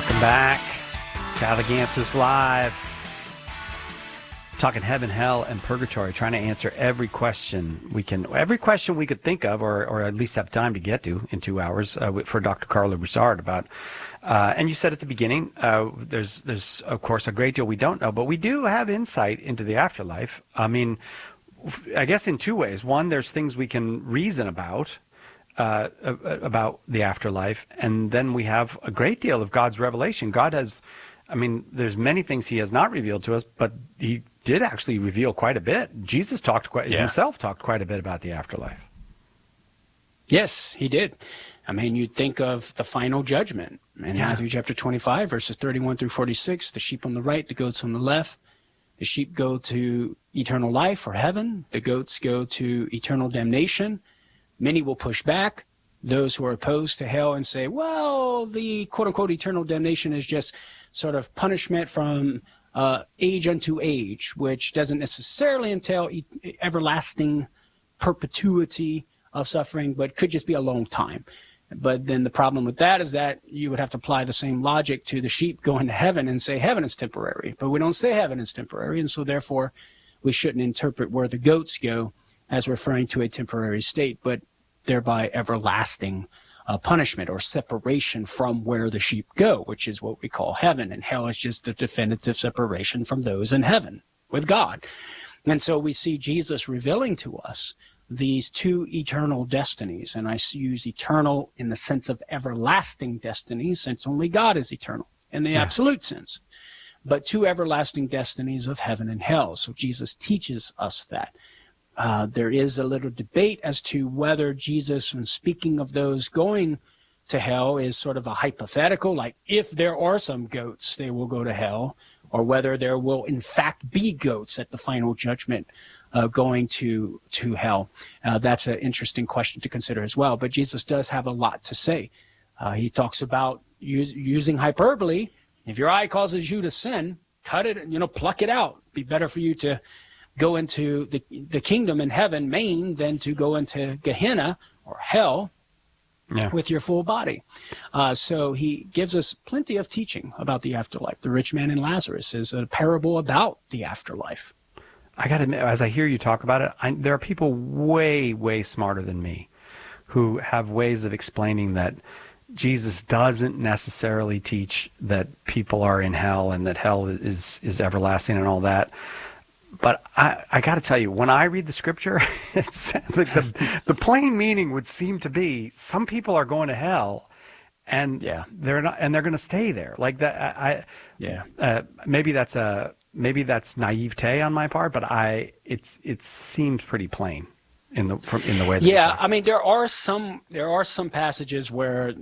Welcome back. Catholic Answers Live. Talking heaven, hell, and purgatory, trying to answer every question we could think of, or at least have time to get to in 2 hours for Dr. Carla Broussard about. And you said at the beginning, there's of course a great deal we don't know, but we do have insight into the afterlife. I mean, I guess in two ways. One, there's things we can reason about the afterlife, and then we have a great deal of God's revelation. God has, I mean, there's many things he has not revealed to us, but he did actually reveal quite a bit. Jesus himself talked quite a bit about the afterlife. Yes, he did. I mean, you'd think of the final judgment in Matthew chapter 25, verses 31 through 46, the sheep on the right, the goats on the left. The sheep go to eternal life or heaven. The goats go to eternal damnation. Many will push back, those who are opposed to hell, and say, well, the quote-unquote eternal damnation is just sort of punishment from age unto age, which doesn't necessarily entail everlasting perpetuity of suffering, but could just be a long time. But then the problem with that is that you would have to apply the same logic to the sheep going to heaven and say heaven is temporary. But we don't say heaven is temporary, and so therefore we shouldn't interpret where the goats go as referring to a temporary state, but thereby everlasting punishment or separation from where the sheep go, which is what we call heaven. And hell is just the definitive separation from those in heaven with God. And so we see Jesus revealing to us these two eternal destinies. And I use eternal in the sense of everlasting destinies, since only God is eternal in the absolute sense. But two everlasting destinies of heaven and hell. So Jesus teaches us that. There is a little debate as to whether Jesus, when speaking of those going to hell, is sort of a hypothetical, like if there are some goats, they will go to hell, or whether there will in fact be goats at the final judgment going to hell. That's an interesting question to consider as well. But Jesus does have a lot to say. He talks about using hyperbole. If your eye causes you to sin, cut it, pluck it out. It'd be better for you to go into the kingdom in heaven, Maine, than to go into Gehenna or hell with your full body. So he gives us plenty of teaching about the afterlife. The rich man and Lazarus is a parable about the afterlife. I got to admit, as I hear you talk about it, there are people way, way smarter than me who have ways of explaining that Jesus doesn't necessarily teach that people are in hell and that hell is everlasting and all that. But I got to tell you, when I read the scripture, it's like the plain meaning would seem to be some people are going to hell, and they're not, and they're going to stay there. Like that, maybe that's naivete on my part, but it seems pretty plain in the way. That I mean, there are some passages where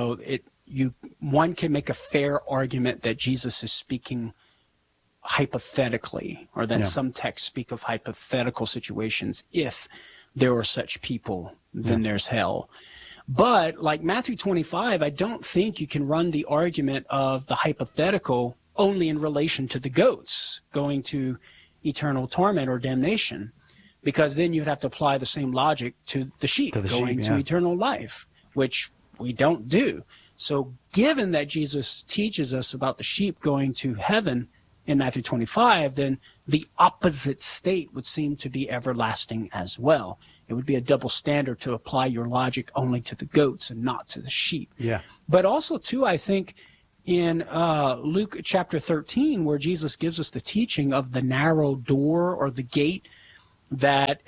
one can make a fair argument that Jesus is speaking hypothetically, or that some texts speak of hypothetical situations. If there are such people, then there's hell. But like Matthew 25, I don't think you can run the argument of the hypothetical only in relation to the goats going to eternal torment or damnation, because then you'd have to apply the same logic to the sheep going to eternal life, which we don't do. So given that Jesus teaches us about the sheep going to heaven in Matthew 25, then the opposite state would seem to be everlasting as well. It would be a double standard to apply your logic only to the goats and not to the sheep. Yeah. But also, too, I think in Luke chapter 13, where Jesus gives us the teaching of the narrow door or the gate that,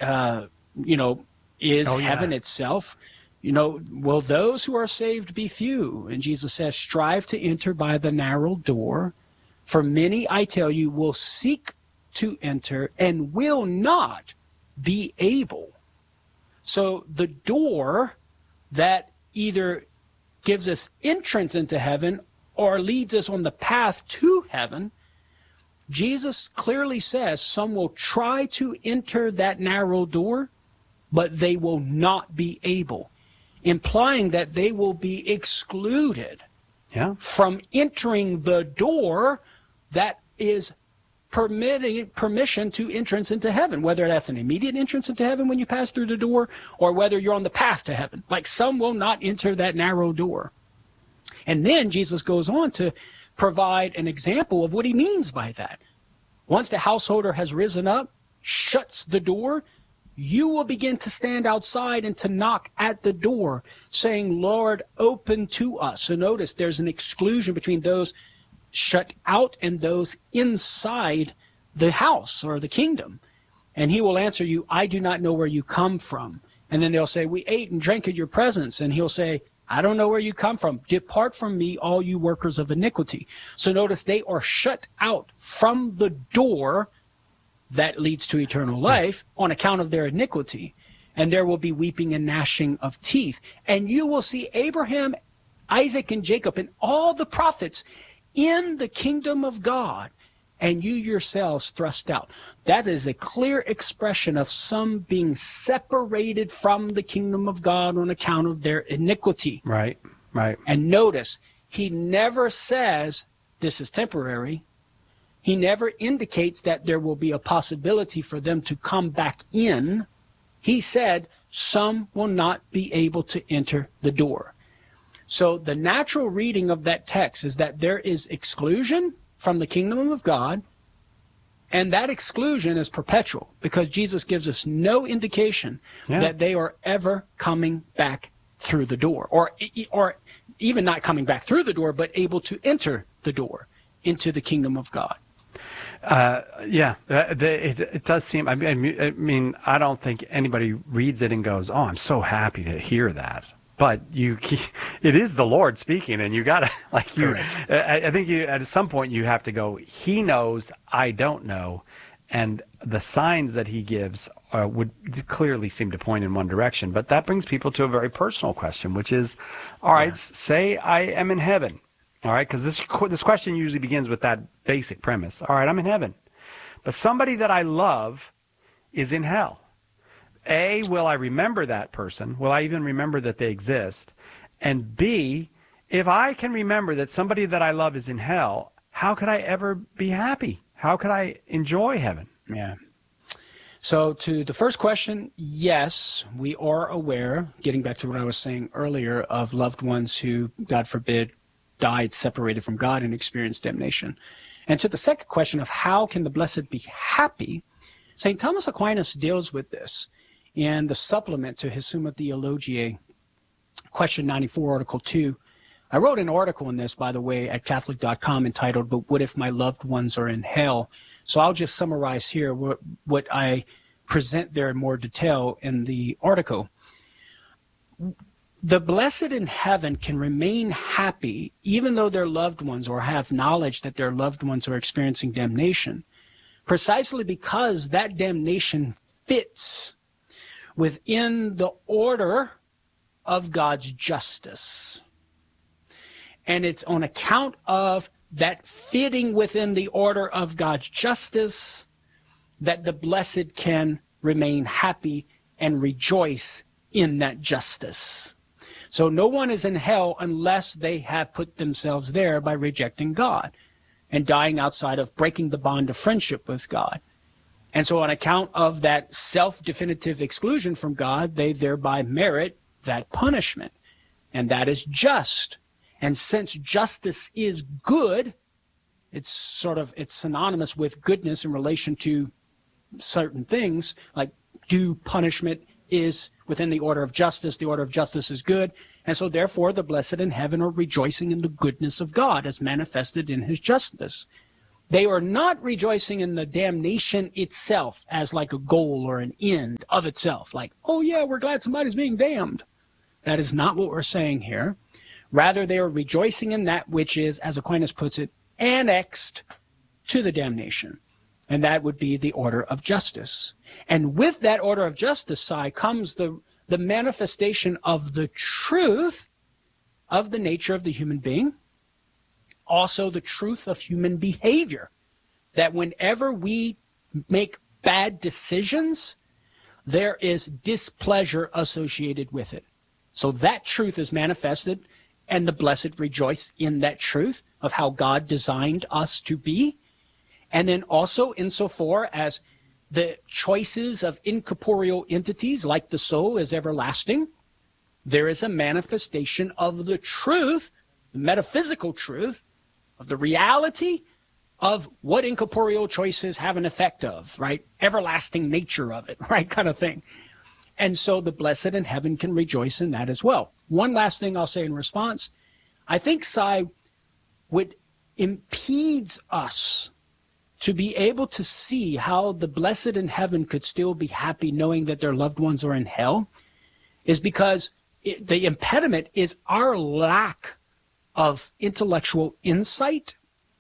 is heaven itself. Will those who are saved be few? And Jesus says, strive to enter by the narrow door. For many, I tell you, will seek to enter and will not be able. So the door that either gives us entrance into heaven or leads us on the path to heaven, Jesus clearly says some will try to enter that narrow door, but they will not be able, implying that they will be excluded from entering the door that is permission to entrance into heaven, whether that's an immediate entrance into heaven when you pass through the door, or whether you're on the path to heaven. Like, some will not enter that narrow door. And then Jesus goes on to provide an example of what he means by that. Once the householder has risen up, shuts the door, you will begin to stand outside and to knock at the door, saying, Lord, open to us. So notice there's an exclusion between those shut out and those inside the house or the kingdom. And he will answer you, I do not know where you come from. And then they'll say, we ate and drank at your presence. And he'll say, I don't know where you come from. Depart from me, all you workers of iniquity. So notice they are shut out from the door that leads to eternal life on account of their iniquity. And there will be weeping and gnashing of teeth. And you will see Abraham, Isaac, and Jacob, and all the prophets in the kingdom of God, and you yourselves thrust out. That is a clear expression of some being separated from the kingdom of God on account of their iniquity. Right, right. And notice, he never says this is temporary. He never indicates that there will be a possibility for them to come back in. He said some will not be able to enter the door. So the natural reading of that text is that there is exclusion from the kingdom of God, and that exclusion is perpetual because Jesus gives us no indication that they are ever coming back through the door, or even not coming back through the door, but able to enter the door into the kingdom of God. It does seem, I mean, I don't think anybody reads it and goes, oh, I'm so happy to hear that. But it is the Lord speaking, and you gotta, like you, I think you, at some point you have to go, he knows, I don't know. And the signs that he gives would clearly seem to point in one direction. But that brings people to a very personal question, which is, all right, say I am in heaven. All right, because this question usually begins with that basic premise. All right, I'm in heaven, but somebody that I love is in hell. A, will I remember that person? Will I even remember that they exist? And B, if I can remember that somebody that I love is in hell, how could I ever be happy? How could I enjoy heaven? Yeah. So to the first question, yes, we are aware, getting back to what I was saying earlier, of loved ones who, God forbid, died separated from God and experienced damnation. And to the second question of how can the blessed be happy, St. Thomas Aquinas deals with this in the supplement to his Summa Theologiae, question 94, article 2. I wrote an article on this, by the way, at Catholic.com entitled, But What If My Loved Ones Are in Hell? So I'll just summarize here what I present there in more detail in the article. The blessed in heaven can remain happy even though their loved ones, or have knowledge that their loved ones are experiencing damnation, precisely because that damnation fits within the order of God's justice. And it's on account of that fitting within the order of God's justice that the blessed can remain happy and rejoice in that justice. So no one is in hell unless they have put themselves there by rejecting God and dying outside of breaking the bond of friendship with God. And so on account of that self-definitive exclusion from God, they thereby merit that punishment. And that is just. And since justice is good, it's synonymous with goodness in relation to certain things, like due punishment is within the order of justice. The order of justice is good. And so therefore the blessed in heaven are rejoicing in the goodness of God as manifested in his justice. They are not rejoicing in the damnation itself as like a goal or an end of itself. Like, oh yeah, we're glad somebody's being damned. That is not what we're saying here. Rather, they are rejoicing in that which is, as Aquinas puts it, annexed to the damnation. And that would be the order of justice. And with that order of justice side comes the manifestation of the truth of the nature of the human being. Also the truth of human behavior. That whenever we make bad decisions, there is displeasure associated with it. So that truth is manifested, and the blessed rejoice in that truth of how God designed us to be. And then also insofar as the choices of incorporeal entities like the soul is everlasting, there is a manifestation of the truth the metaphysical truth of the reality of what incorporeal choices have an effect of, right? Everlasting nature of it, right? Kind of thing. And so the blessed in heaven can rejoice in that as well. One last thing I'll say in response. I think, Cy, what impedes us to be able to see how the blessed in heaven could still be happy knowing that their loved ones are in hell is because the impediment is our lack of intellectual insight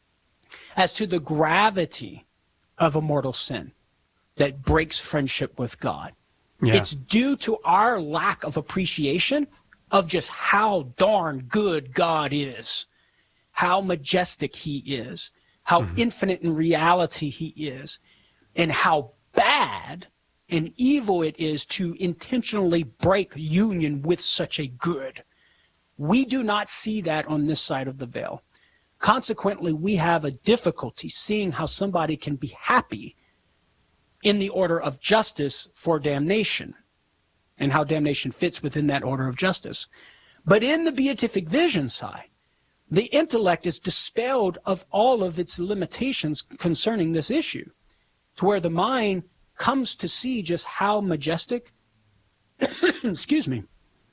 as to the gravity of a mortal sin that breaks friendship with God. Yeah. It's due to our lack of appreciation of just how darn good God is, how majestic he is, how infinite in reality he is, and how bad and evil it is to intentionally break union with such a good. We do not see that on this side of the veil. Consequently, we have a difficulty seeing how somebody can be happy in the order of justice for damnation and how damnation fits within that order of justice. But in the beatific vision side, the intellect is dispelled of all of its limitations concerning this issue, to where the mind comes to see just how majestic, excuse me,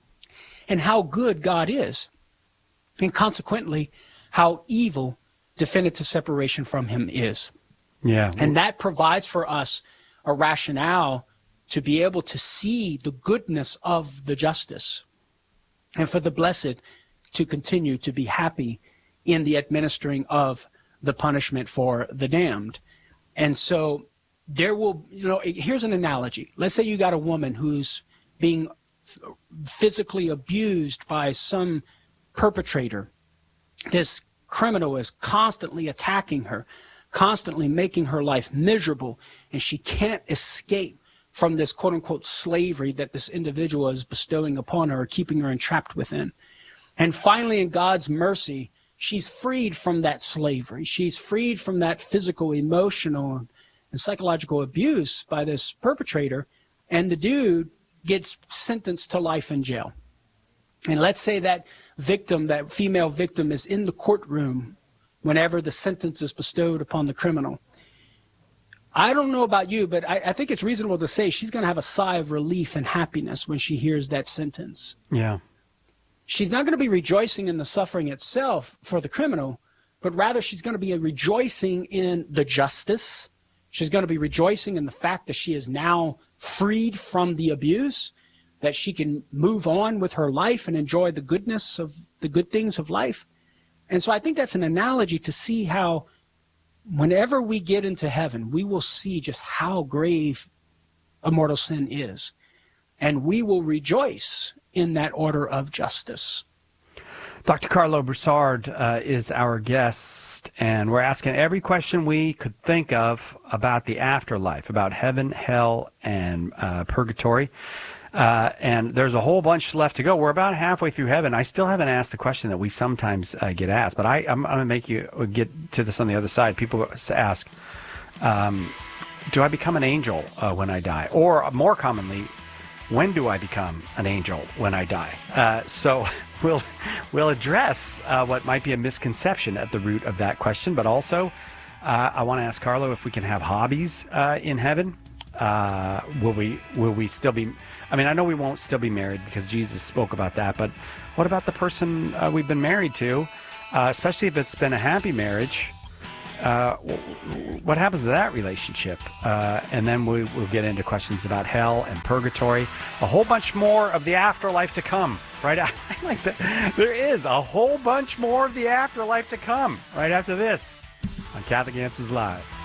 and how good God is, and consequently, how evil definitive separation from him is. Yeah. And that provides for us a rationale to be able to see the goodness of the justice, and for the blessed to continue to be happy in the administering of the punishment for the damned. And so there will, here's an analogy. Let's say you got a woman who's being physically abused by some perpetrator. This criminal is constantly attacking her, constantly making her life miserable, and she can't escape from this quote-unquote slavery that this individual is bestowing upon her, keeping her entrapped within. And finally, in God's mercy, she's freed from that slavery. She's freed from that physical, emotional, and psychological abuse by this perpetrator, and the dude gets sentenced to life in jail. And let's say that victim, that female victim, is in the courtroom whenever the sentence is bestowed upon the criminal. I don't know about you, but I think it's reasonable to say she's going to have a sigh of relief and happiness when she hears that sentence. Yeah. She's not going to be rejoicing in the suffering itself for the criminal, but rather she's going to be rejoicing in the justice. She's going to be rejoicing in the fact that she is now freed from the abuse, that she can move on with her life and enjoy the goodness of the good things of life. And so I think that's an analogy to see how whenever we get into heaven, we will see just how grave a mortal sin is. And we will rejoice in that order of justice. Dr. Carlo Broussard is our guest, and we're asking every question we could think of about the afterlife, about heaven, hell, and purgatory. And there's a whole bunch left to go. We're about halfway through heaven. I still haven't asked the question that we sometimes get asked, but I'm going to make you get to this on the other side. People ask, do I become an angel when I die? Or more commonly, when do I become an angel when I die? So we'll address what might be a misconception at the root of that question, but also I want to ask Carlo if we can have hobbies in heaven. Will we still be, I mean, I know we won't still be married because Jesus spoke about that, but what about the person we've been married to, especially if it's been a happy marriage? What happens to that relationship? And then we'll get into questions about hell and purgatory. A whole bunch more of the afterlife to come, right? I like that. There is a whole bunch more of the afterlife to come right after this on Catholic Answers Live.